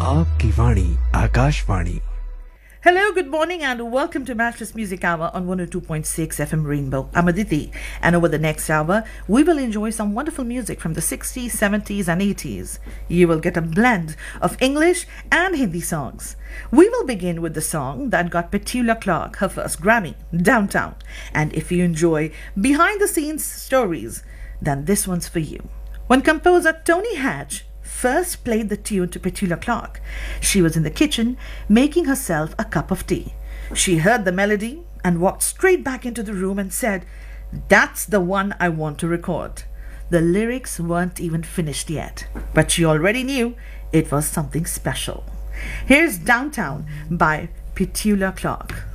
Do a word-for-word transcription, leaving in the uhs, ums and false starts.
आपकी वाणी Akashvani. Hello, good morning, and welcome to Matchless Music Hour on one oh two point six F M Rainbow. I'm Aditi, and over the next hour, we will enjoy some wonderful music from the sixties, seventies, and eighties. You will get a blend of English and Hindi songs. We will begin with the song that got Petula Clark her first Grammy, Downtown. And if you enjoy behind the scenes stories, then this one's for you. When composer Tony Hatch first played the tune to Petula Clark, she was in the kitchen making herself a cup of tea. She heard the melody and walked straight back into the room and said, "That's the one I want to record." The lyrics weren't even finished yet, but she already knew it was something special. Here's Downtown by Petula Clark.